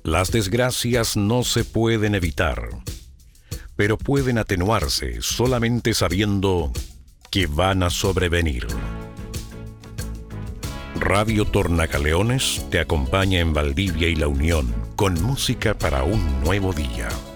Las desgracias no se pueden evitar, pero pueden atenuarse solamente sabiendo que van a sobrevenir. Radio Tornacaleones te acompaña en Valdivia y La Unión con música para un nuevo día.